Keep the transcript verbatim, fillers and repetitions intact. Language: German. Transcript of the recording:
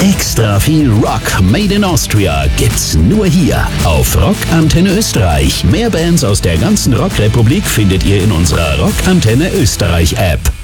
Extra viel Rock made in Austria gibt's nur hier auf Rock Antenne Österreich. Mehr Bands aus der ganzen Rockrepublik findet ihr in unserer Rock Antenne Österreich App.